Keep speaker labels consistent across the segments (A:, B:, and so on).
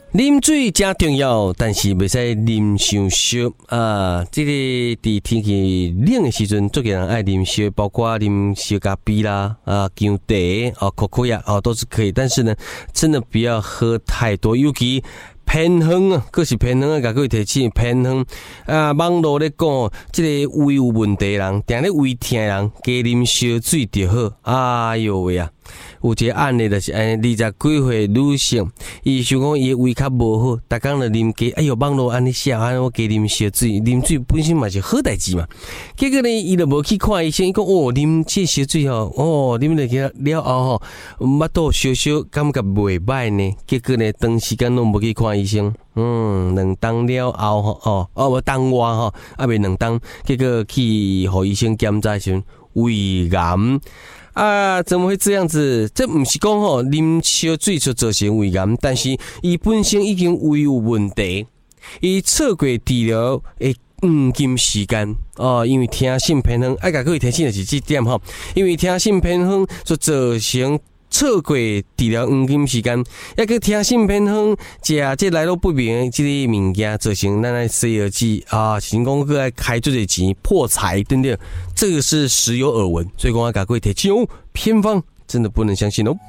A: 啉水真重要，但是袂使啉伤少啊！这个伫天气冷的时阵，做个人爱啉烧，包括啉烧咖啡啦、姜茶、可可呀，都是可以。但是呢，真的不要喝太多，尤其偏远啊，佫是偏远啊，甲各位提醒偏远啊，网络咧讲，这个胃有问题的人，定咧胃痛的人，加啉烧水就好。哎呦喂啊！有一个案例就是20几岁女性，伊想讲伊的胃较无好，逐工就啉加，哎哟，网络安尼写，我加啉烧水，啉水本身嘛是好代志嘛。结果呢，伊就无去看医生，伊讲啉这烧水吼，啉落去了后吼，腹肚烧烧，感觉袂歹呢。结果呢，长时间拢无去看医生，2冬了后无冬外吼，未2冬，结果去互医生检查时，胃癌。啊，怎么会这样子？这不是讲吼啉烧水就造成胃癌，但是伊本身已经胃有问题，伊错过治疗的黄金时间因为听信偏方，爱甲各位提醒的是这点吼，因为听信偏方就造成错过治疗黄金时间，抑个听信偏方食这来路不明的这个物件，造成咱的西药剂成功个爱开这个钱破财等等，这个是时有耳闻，所以讲我甲各位提醒偏方真的不能相信哦。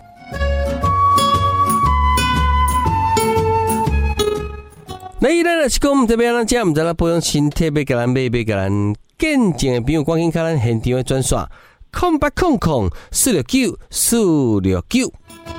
A: 那伊咱若是讲特别咱食，毋知咱保养身体，要甲咱买，要甲咱健健的朋友，赶紧看咱现场的转刷。0800-469-469。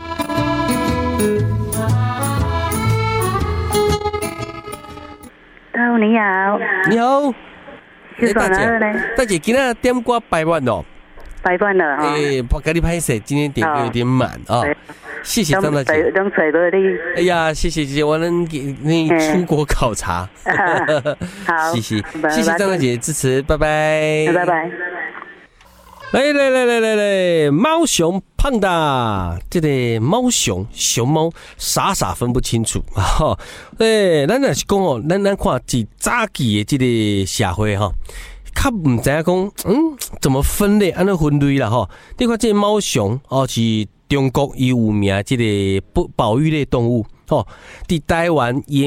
B: 你好，
A: 你好，
B: 是哪个呢？
A: 大姐，今天点歌摆完了，
B: 摆完了哈。
A: 不跟你拍摄，今天点歌有点满啊。谢谢张大姐。
B: 能找到你。
A: 哎呀，谢谢姐姐，我能给你出国考察。
B: 好，
A: 谢谢张大姐支持，拜拜，
B: 拜拜。
A: 来，猫熊胖达，这个猫熊猫傻分不清楚哈。咱若是讲哦，咱看一早期的这个社会哈，较唔知影讲怎么分类，安怎分类啦哈。你看这个猫熊是中国有名这个保育类动物伫台湾